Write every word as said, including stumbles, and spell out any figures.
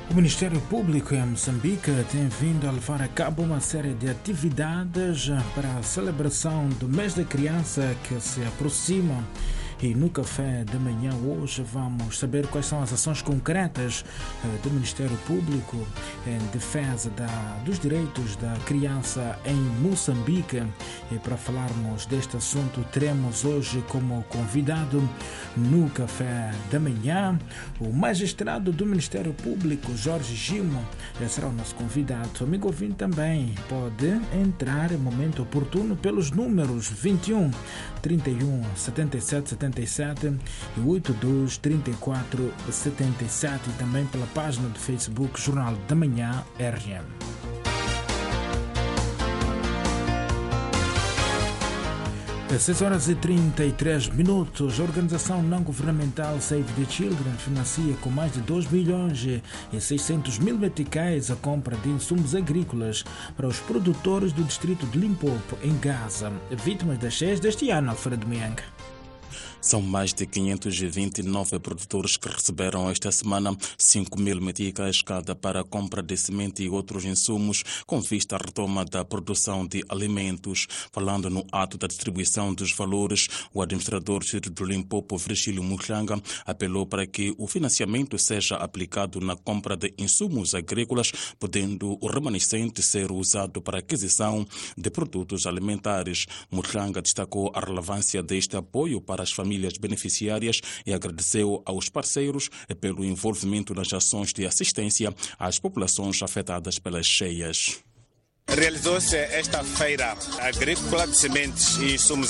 O Ministério Público em Moçambique tem vindo a levar a cabo uma série de atividades para a celebração do mês da criança que se aproxima. E no café da manhã hoje vamos saber quais são as ações concretas do Ministério Público em defesa da, dos direitos da criança em Moçambique. E para falarmos deste assunto, teremos hoje como convidado no café da manhã o magistrado do Ministério Público, Jorge Gimo. Esse será o nosso convidado. O amigo ouvinte também pode entrar em momento oportuno pelos números vinte e um, trinta e um, setenta e sete, setenta e sete e oitenta e dois, trinta e quatro, setenta e sete, e também pela página do Facebook Jornal da Manhã R M. Às seis horas e trinta e três minutos, a organização não-governamental Save the Children financia com mais de dois milhões e seiscentos mil meticais a compra de insumos agrícolas para os produtores do distrito de Limpopo, em Gaza, vítimas das cheias deste ano, Alfredo Mianga. São mais de quinhentos e vinte e nove produtores que receberam esta semana cinco mil meticais cada para a compra de semente e outros insumos com vista à retoma da produção de alimentos. Falando no ato da distribuição dos valores, o administrador do distrito de Limpopo, Virgílio Muhlanga, apelou para que o financiamento seja aplicado na compra de insumos agrícolas, podendo o remanescente ser usado para a aquisição de produtos alimentares. Muhlanga destacou a relevância deste apoio para as famílias beneficiárias e agradeceu aos parceiros pelo envolvimento nas ações de assistência às populações afetadas pelas cheias. Realizou-se esta feira agrícola de sementes e insumos